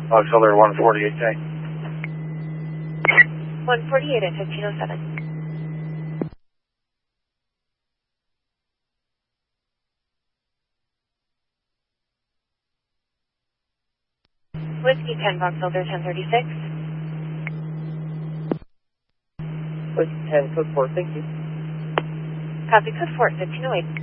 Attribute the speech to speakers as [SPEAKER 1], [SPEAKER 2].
[SPEAKER 1] Auxiliary 148K.
[SPEAKER 2] 148 at 1507. Whiskey 10, Box Filter 1036.
[SPEAKER 3] Whiskey 10, code 4, thank you.
[SPEAKER 2] Copy, code 4, 1508.